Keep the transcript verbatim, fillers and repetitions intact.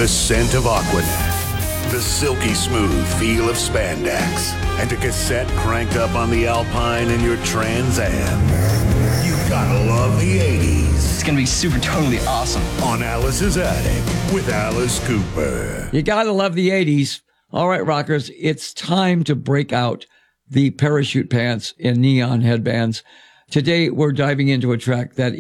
The scent of Aquanet, the silky smooth feel of spandex, and a cassette cranked up on the Alpine in your Trans Am. You gotta love the eighties. It's gonna be super totally awesome. On Alice's Attic with Alice Cooper. You gotta love the eighties. All right, rockers, it's time to break out the parachute pants and neon headbands. Today, we're diving into a track that